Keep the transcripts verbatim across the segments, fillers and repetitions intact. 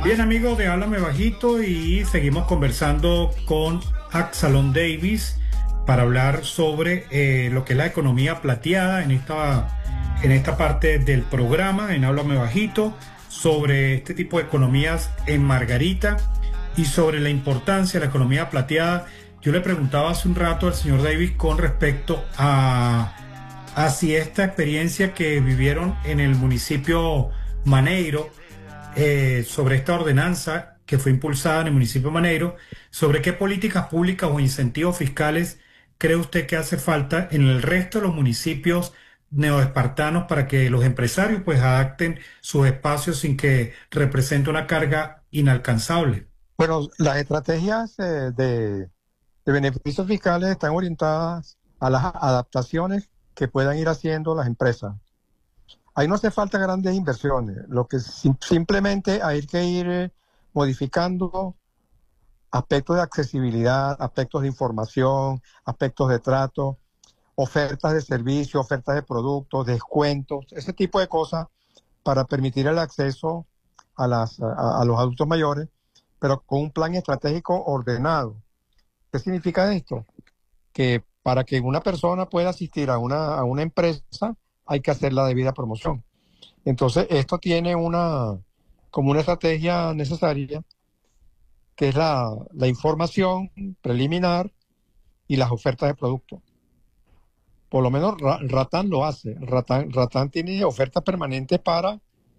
Bien, amigos de Háblame Bajito, y seguimos conversando con Absalom Davis para hablar sobre eh, lo que es la economía plateada en esta, en esta parte del programa, en Háblame Bajito, sobre este tipo de economías en Margarita y sobre la importancia de la economía plateada. Yo le preguntaba hace un rato al señor Davis con respecto a, a si esta experiencia que vivieron en el municipio Maneiro, eh, sobre esta ordenanza que fue impulsada en el municipio de Maneiro, sobre qué políticas públicas o incentivos fiscales cree usted que hace falta en el resto de los municipios neoespartanos para que los empresarios pues adapten sus espacios sin que represente una carga inalcanzable. Bueno, las estrategias eh, de, de beneficios fiscales están orientadas a las adaptaciones que puedan ir haciendo las empresas. Ahí no hace falta grandes inversiones, lo que sim- simplemente hay que ir eh, modificando aspectos de accesibilidad, aspectos de información, aspectos de trato, ofertas de servicios, ofertas de productos, descuentos, ese tipo de cosas para permitir el acceso a, las, a, a los adultos mayores, pero con un plan estratégico ordenado. ¿Qué significa esto? Que para que una persona pueda asistir a una, a una empresa hay que hacer la debida promoción. Entonces, esto tiene una, como una estrategia necesaria, que es la, la información preliminar y las ofertas de productos. Por lo menos Ra- Ratán lo hace. Ratán, Ratán tiene ofertas permanentes para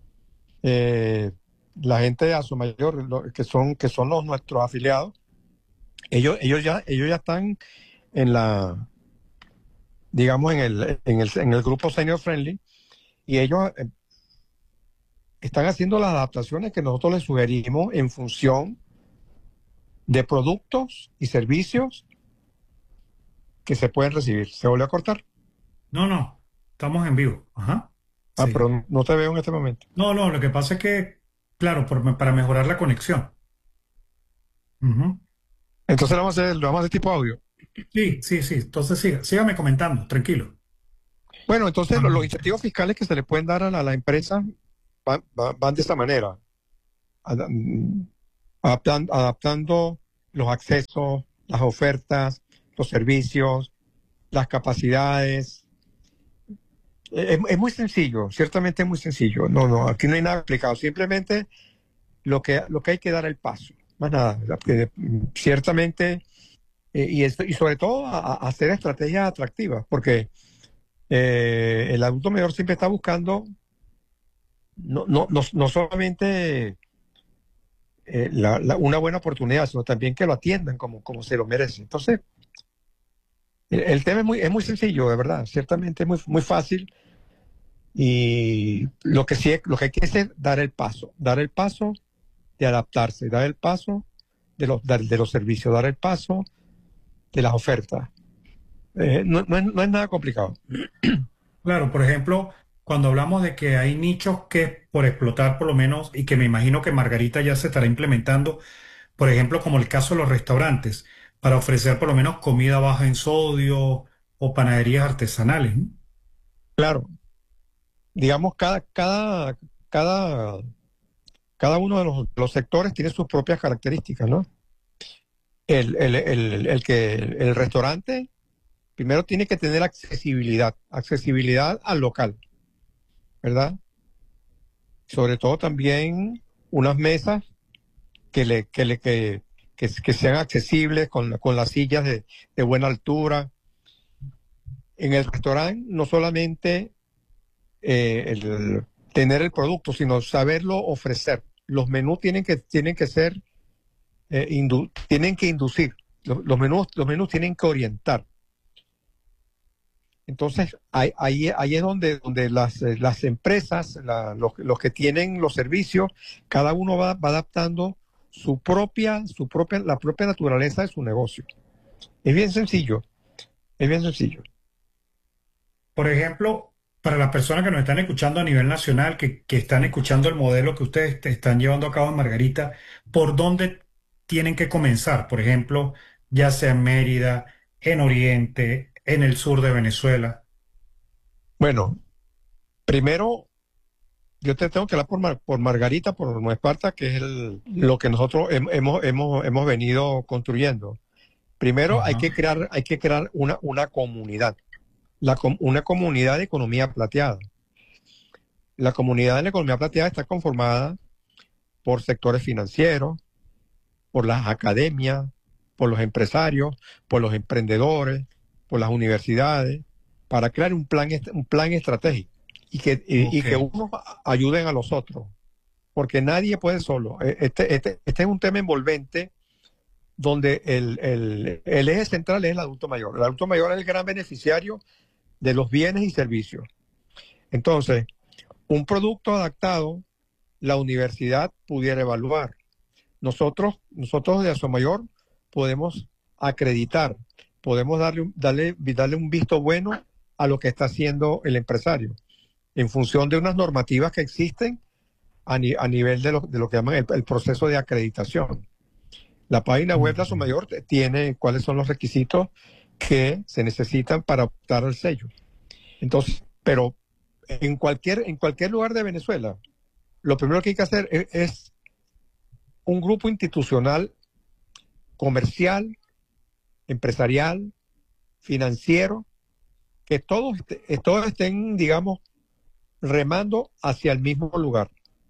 eh, la gente a su mayor, lo- que son, que son los nuestros afiliados. Ellos, ellos ya, ellos ya están en la, digamos, en el, en el, en el grupo Senior Friendly, y ellos eh, están haciendo las adaptaciones que nosotros les sugerimos en función de productos y servicios que se pueden recibir. ¿Se volvió a cortar? No, no, estamos en vivo. Ajá. Ah, Sí. pero no te veo en este momento. No, no, lo que pasa es que, claro, por- para mejorar la conexión. Ujú. Entonces lo vamos a hacer, lo vamos a hacer tipo audio. Sí, sí, sí. Entonces siga, sígame comentando, tranquilo. Bueno, entonces lo- Ajá. los incentivos fiscales que se le pueden dar a la, a la empresa van, van- van de esta manera, Ada- mm, adaptan- adaptando los accesos, las ofertas, los servicios, las capacidades. Es, es muy sencillo, ciertamente es muy sencillo. No, no, aquí no hay nada explicado. Simplemente lo que, lo que hay que dar el paso. Más nada. La- que, mm, ciertamente, eh, y, esto- y sobre todo a, a hacer estrategias atractivas, porque eh, el adulto mayor siempre está buscando no, no, no, no solamente eh, la- la- una buena oportunidad, sino también que lo atiendan como, como se lo merece. Entonces, el, el tema es muy, es muy sencillo, de verdad. Ciertamente es muy, muy fácil. Y lo que sí, es- lo que hay que hacer es dar el paso, dar el paso de adaptarse, dar el paso de los, de, de los servicios, dar el paso de las ofertas. Eh, no, no es, no es nada complicado. Claro, por ejemplo, cuando hablamos de que hay nichos que por explotar por lo menos, y que me imagino que Margarita ya se estará implementando, por ejemplo, como el caso de los restaurantes, para ofrecer por lo menos comida baja en sodio o panaderías artesanales, ¿no? Claro, digamos, cada, cada, cada, cada uno de los, los sectores tiene sus propias características, ¿no? El, el, el, el que el restaurante primero tiene que tener accesibilidad, accesibilidad al local, ¿verdad? Sobre todo también unas mesas que le, que le, que, que, que sean accesibles con, con las sillas de, de buena altura. En el restaurante no solamente eh, el, tener el producto, sino saberlo ofrecer. Los menús tienen que, tienen que ser, eh, indu- tienen que inducir. Los, los menús, los menús tienen que orientar. Entonces, ahí, ahí, ahí es donde, donde las, eh, las empresas, la- los, los que tienen los servicios, cada uno va, va adaptando su propia, su propia, la propia naturaleza de su negocio. Es bien sencillo, es bien sencillo. Por ejemplo, para las personas que nos están escuchando a nivel nacional, que, que están escuchando el modelo que ustedes te están llevando a cabo en Margarita, ¿por dónde tienen que comenzar? Por ejemplo, ya sea en Mérida, en Oriente, en el sur de Venezuela. Bueno, primero yo te tengo que hablar por, Mar- por Margarita, por Nueva Esparta, que es el, lo que nosotros hem- hemos, hemos, hemos venido construyendo. Primero hay que Ajá. crear, hay que crear una, una comunidad, la, com- una comunidad de economía plateada. La comunidad de la economía plateada está conformada por sectores financieros, por las academias, por los empresarios, por los emprendedores, por las universidades, para crear un plan, est- un plan estratégico y que, y, y Ok. que unos a- ayuden a los otros, porque nadie puede solo. E- Este, este, este es un tema envolvente donde el, el, el eje central es el adulto mayor. El adulto mayor es el gran beneficiario de los bienes y servicios. Entonces, un producto adaptado, la universidad pudiera evaluar. Nosotros, nosotros de Asomayor podemos acreditar, podemos darle, un- darle, darle un visto bueno a lo que está haciendo el empresario, en función de unas normativas que existen a, ni- a nivel de lo, de lo que llaman el, el proceso de acreditación. La página web de Mm. Asomayor tiene cuáles son los requisitos que se necesitan para optar al sello. Entonces, pero en cualquier, en cualquier lugar de Venezuela, lo primero que hay que hacer es, es un grupo institucional, comercial, empresarial, financiero, que todos, est- todos estén, digamos, remando hacia el mismo lugar.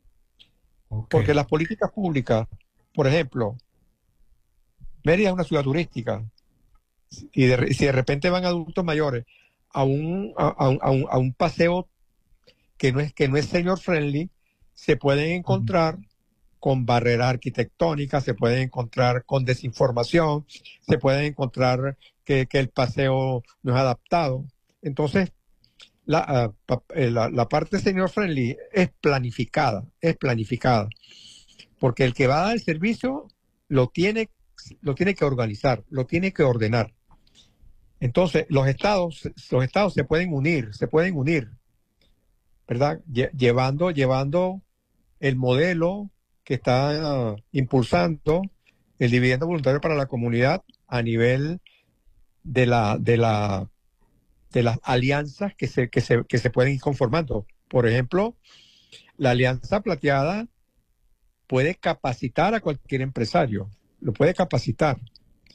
Ok. Porque las políticas públicas, por ejemplo, Mérida es una ciudad turística, y de, si de repente van adultos mayores a un, a, a un, a un, a un paseo que no es, que no es senior friendly, se pueden Mm. encontrar con barreras arquitectónicas, se pueden encontrar con desinformación, se pueden encontrar que, que el paseo no es adaptado. Entonces, la, ah, pa- eh, la, la parte senior friendly es planificada, es planificada, porque el que va a dar el servicio lo tiene, lo tiene que organizar, lo tiene que ordenar. Entonces, los estados, los estados se pueden unir, se pueden unir, ¿verdad? Lle- Llevando, llevando el modelo que está uh, impulsando el dividendo voluntario para la comunidad a nivel de la, de la, de las alianzas que se, que se, que se pueden ir conformando. Por ejemplo, la Alianza Plateada puede capacitar a cualquier empresario, lo puede capacitar.